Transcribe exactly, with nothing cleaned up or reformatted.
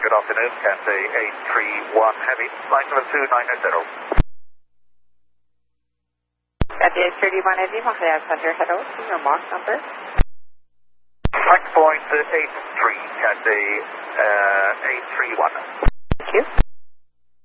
good afternoon, Cathay eight three one Heavy, flight number two nine zero. Cathay eight three one Heavy, Montreal Center, hello, your mark number? Flight point eight three, Cathay uh, eight three one. Thank you.